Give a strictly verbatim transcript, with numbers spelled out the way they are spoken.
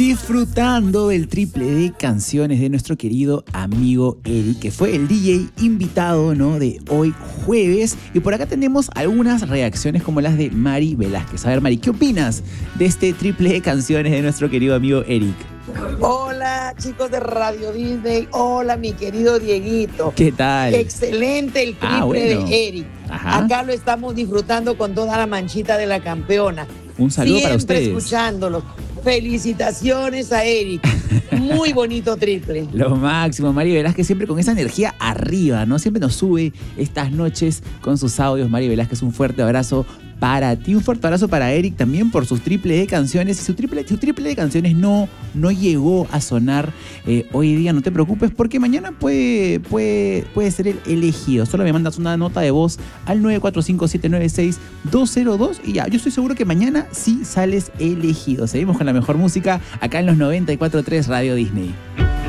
disfrutando del triple de canciones de nuestro querido amigo Eric, que fue el D J invitado, ¿no?, de hoy jueves. Y por acá tenemos algunas reacciones como las de Mari Velázquez. A ver, Mari, ¿qué opinas de este triple de canciones de nuestro querido amigo Eric? Hola, chicos de Radio Disney. Hola, mi querido Dieguito. ¿Qué tal? Excelente el triple ah, bueno. de Eric. Ajá. Acá lo estamos disfrutando con toda la manchita de la campeona. Un saludo Siempre para ustedes. Escuchándolos. Felicitaciones a Eric. Muy bonito triple. Lo máximo, Mari Velázquez, siempre con esa energía arriba, ¿no? Siempre nos sube estas noches con sus audios. Mari Velázquez, un fuerte abrazo para ti, un fuerte abrazo para Eric también por sus triple de canciones. Y su triple, su triple de canciones no, no llegó a sonar eh, hoy día, no te preocupes, porque mañana puede, puede, puede ser el elegido. Solo me mandas una nota de voz al nueve cuatro cinco siete nueve seis dos cero dos y ya, yo estoy seguro que mañana sí sales elegido. Seguimos con la mejor música acá en los noventa y cuatro punto tres Radio Disney.